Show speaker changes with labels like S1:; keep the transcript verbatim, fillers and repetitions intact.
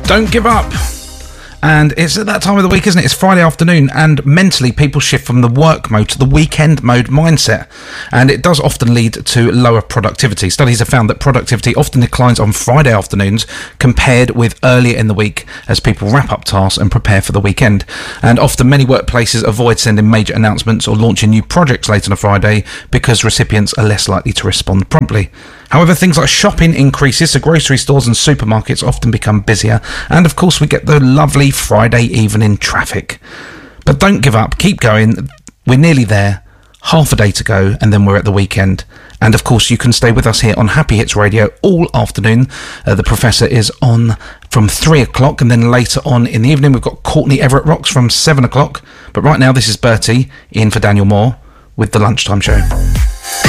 S1: Don't give up. And it's at that time of the week, isn't it? It's Friday afternoon, and mentally people shift from the work mode to the weekend mode mindset. And it does often lead to lower productivity. Studies have found that productivity often declines on Friday afternoons compared with earlier in the week as people wrap up tasks and prepare for the weekend. And often many workplaces avoid sending major announcements or launching new projects late on a Friday because recipients are less likely to respond promptly. However, things like shopping increases, so grocery stores and supermarkets often become busier, and of course we get the lovely Friday evening traffic. But don't give up, keep going, we're nearly there, half a day to go, and then we're at the weekend. And of course you can stay with us here on Happy Hits Radio all afternoon. Uh, the Professor is on from three o'clock, and then later on in the evening we've got Courtney Everett Rocks from seven o'clock. But right now this is Bertie in for Daniel Moore with the Lunchtime Show.